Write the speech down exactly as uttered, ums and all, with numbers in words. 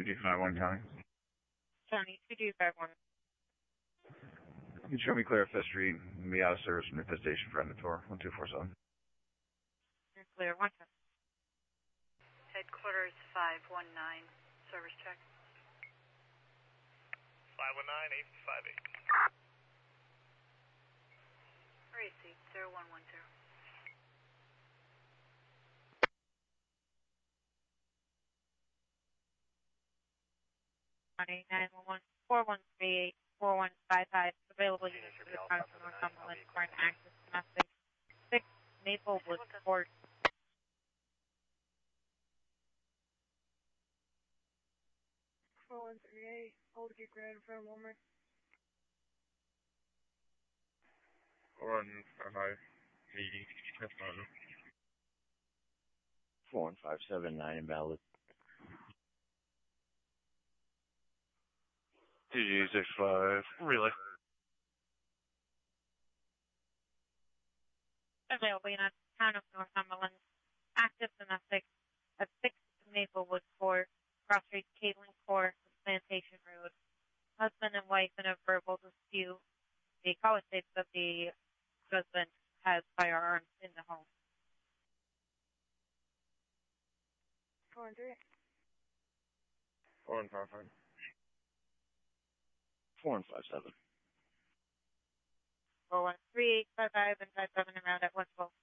two two five one County. County, two two five one. You can show me clear at Fifth Street and be out of service from infestation for Endator, one two four seven. You're clear, one ten. Headquarters five one nine, service check. five one nine, eight five eight. Receipt, zero one one zero. nine one one, four one three eight, four one five five. Available units for the North Northumberland for an active domestic. six Maplewood Court. four one three eight, hold get ground for a moment. four one five five, eighty, that's fine. four one five seven nine invalid. T G six five, relay. Available units, town of Northumberland. Active domestic at six Maplewood Court, Cross Street Cabling Court, Plantation Road. Husband and wife in a verbal dispute. The caller states that the husband has firearms in the home. four one three. four one five five. four one five seven. four one three eight five five and five seven around at Westville.